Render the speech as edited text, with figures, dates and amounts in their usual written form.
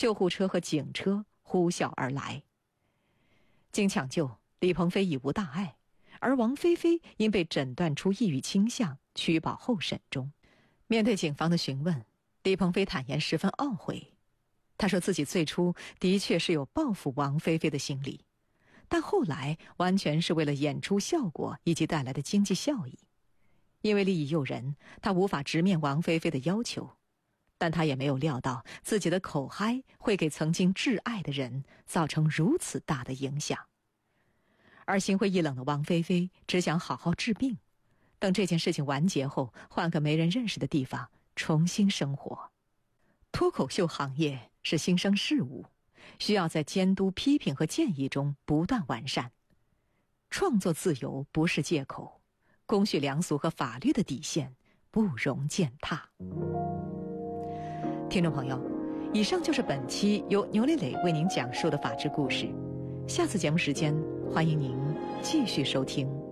救护车和警车呼啸而来。经抢救，李鹏飞已无大碍，而王菲菲因被诊断出抑郁倾向，取保候审中。面对警方的询问，李鹏飞坦言十分懊悔。他说自己最初的确是有报复王菲菲的心理，但后来完全是为了演出效果以及带来的经济效益。因为利益诱人，他无法直面王菲菲的要求，但他也没有料到自己的口嗨会给曾经挚爱的人造成如此大的影响。而心灰意冷的王菲菲只想好好治病，等这件事情完结后，换个没人认识的地方重新生活。脱口秀行业是新生事物，需要在监督、批评和建议中不断完善。创作自由不是借口，公序良俗和法律的底线不容践踏。听众朋友，以上就是本期由牛磊磊为您讲述的法治故事。下次节目时间，欢迎您继续收听。